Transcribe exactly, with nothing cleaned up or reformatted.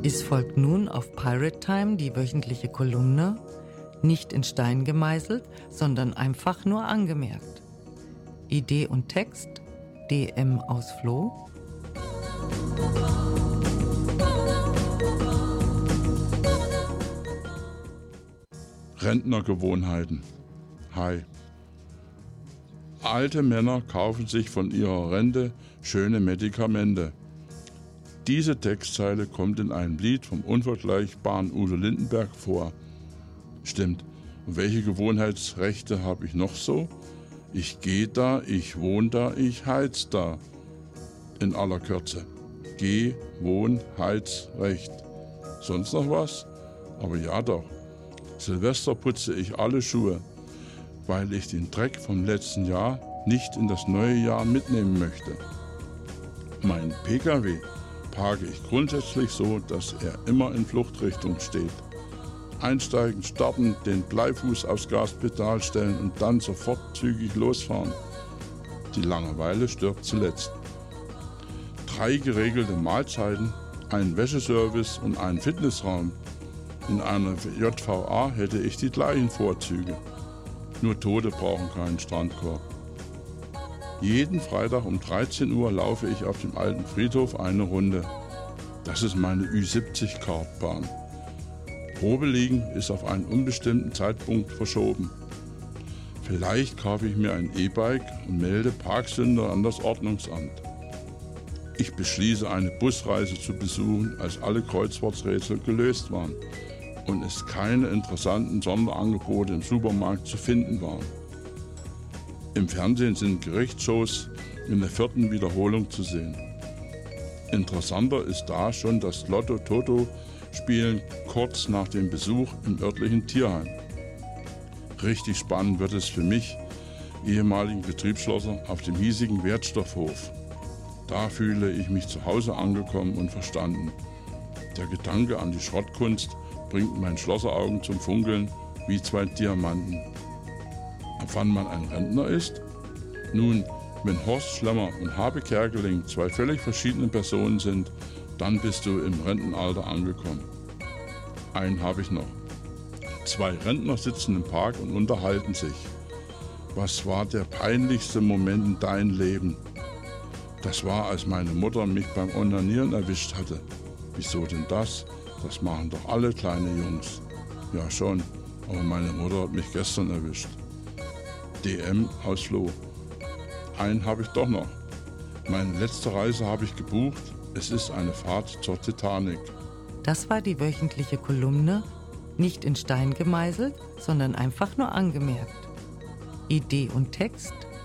Es folgt nun auf Pirate Time die wöchentliche Kolumne, nicht in Stein gemeißelt, sondern einfach nur angemerkt. Idee und Text D M aus Floh. Rentnergewohnheiten. Hi. Alte Männer kaufen sich von ihrer Rente schöne Medikamente. Diese Textzeile kommt in einem Lied vom unvergleichbaren Udo Lindenberg vor. Stimmt. Und welche Gewohnheitsrechte habe ich noch so? Ich gehe da, ich wohne da, ich heiz da. In aller Kürze. Geh, wohn, heiz, Recht. Sonst noch was? Aber ja doch. Silvester putze ich alle Schuhe, weil ich den Dreck vom letzten Jahr nicht in das neue Jahr mitnehmen möchte. Mein P K W parke ich grundsätzlich so, dass er immer in Fluchtrichtung steht. Einsteigen, starten, den Bleifuß aufs Gaspedal stellen und dann sofort zügig losfahren. Die Langeweile stirbt zuletzt. Drei geregelte Mahlzeiten, ein Wäscheservice und ein Fitnessraum. In einer J V A hätte ich die gleichen Vorzüge. Nur Tote brauchen keinen Strandkorb. Jeden Freitag um dreizehn Uhr laufe ich auf dem alten Friedhof eine Runde. Das ist meine Ü siebzig Kartbahn. Probeliegen ist auf einen unbestimmten Zeitpunkt verschoben. Vielleicht kaufe ich mir ein E-Bike und melde Parksünder an das Ordnungsamt. Ich beschließe, eine Busreise zu besuchen, als alle Kreuzworträtsel gelöst waren und es keine interessanten Sonderangebote im Supermarkt zu finden waren. Im Fernsehen sind Gerichtsshows in der vierten Wiederholung zu sehen. Interessanter ist da schon das Lotto-Toto-Spielen kurz nach dem Besuch im örtlichen Tierheim. Richtig spannend wird es für mich, ehemaligen Betriebsschlosser, auf dem hiesigen Wertstoffhof. Da fühle ich mich zu Hause angekommen und verstanden. Der Gedanke an die Schrottkunst bringt mein Schlosseraugen zum Funkeln wie zwei Diamanten. Ab wann man ein Rentner ist? Nun, wenn Horst Schlemmer und Habe Kerkeling zwei völlig verschiedene Personen sind, dann bist du im Rentenalter angekommen. Einen habe ich noch. Zwei Rentner sitzen im Park und unterhalten sich. Was war der peinlichste Moment in deinem Leben? Das war, als meine Mutter mich beim Onanieren erwischt hatte. Wieso denn das? Das machen doch alle kleine Jungs. Ja schon, aber meine Mutter hat mich gestern erwischt. D M aus Floh. Einen habe ich doch noch. Meine letzte Reise habe ich gebucht. Es ist eine Fahrt zur Titanic. Das war die wöchentliche Kolumne, nicht in Stein gemeißelt, sondern einfach nur angemerkt. Idee und Text